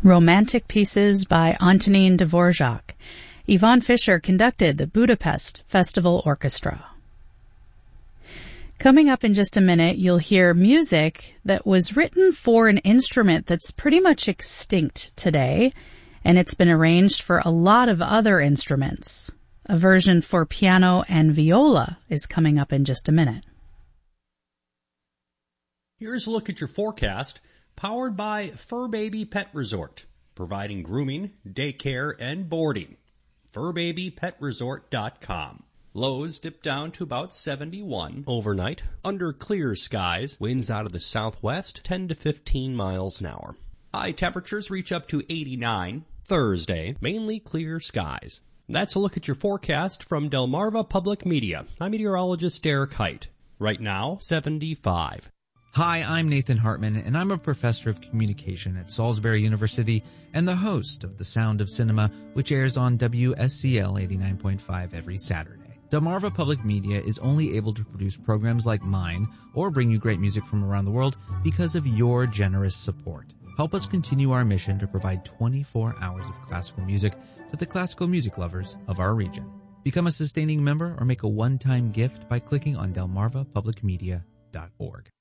Romantic Pieces by Antonin Dvorak. Yvonne Fisher conducted the Budapest Festival Orchestra. Coming up in just a minute, you'll hear music that was written for an instrument that's pretty much extinct today, and it's been arranged for a lot of other instruments. A version for piano and viola is coming up in just a minute. Here's a look at your forecast, powered by Fur Baby Pet Resort, providing grooming, daycare, and boarding. FurBabyPetResort.com. Lows dip down to about 71 overnight. Under clear skies, winds out of the southwest, 10 to 15 miles an hour. High temperatures reach up to 89. Thursday, mainly clear skies. That's a look at your forecast from Delmarva Public Media. I'm meteorologist Derek Height. Right now, 75. Hi, I'm Nathan Hartman, and I'm a professor of communication at Salisbury University and the host of The Sound of Cinema, which airs on WSCL 89.5 every Saturday. Delmarva Public Media is only able to produce programs like mine or bring you great music from around the world because of your generous support. Help us continue our mission to provide 24 hours of classical music to the classical music lovers of our region. Become a sustaining member or make a one-time gift by clicking on delmarvapublicmedia.org.